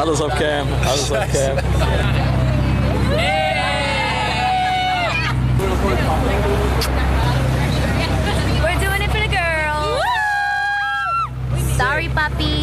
Alles auf Cam. Alles auf Cam. We're doing it for the girls. Sorry, puppy.